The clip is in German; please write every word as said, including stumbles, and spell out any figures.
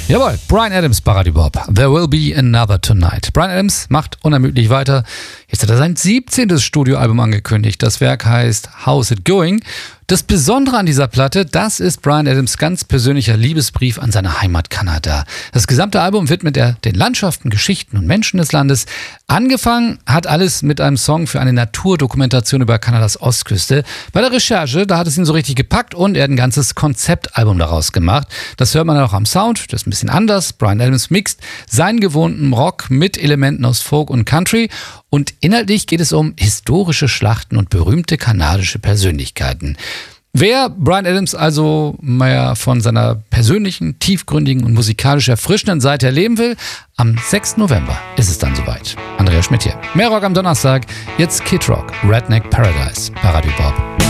Jawohl, Bryan Adams, Party Bob. There will be another tonight. Bryan Adams macht unermüdlich weiter. Jetzt hat er sein siebzehntes Studioalbum angekündigt. Das Werk heißt How's It Going? Das Besondere an dieser Platte, das ist Bryan Adams' ganz persönlicher Liebesbrief an seine Heimat Kanada. Das gesamte Album widmet er den Landschaften, Geschichten und Menschen des Landes. Angefangen hat alles mit einem Song für eine Naturdokumentation über Kanadas Ostküste. Bei der Recherche, da hat es ihn so richtig gepackt und er hat ein ganzes Konzeptalbum daraus gemacht. Das hört man auch am Sound, das ist ein bisschen anders. Bryan Adams mixt seinen gewohnten Rock mit Elementen aus Folk und Country. Und inhaltlich geht es um historische Schlachten und berühmte kanadische Persönlichkeiten. Wer Bryan Adams also mehr von seiner persönlichen, tiefgründigen und musikalisch erfrischenden Seite erleben will, am sechsten November ist es dann soweit. Andreas Schmidt hier. Mehr Rock am Donnerstag, jetzt Kid Rock, Redneck Paradise, Party Bob.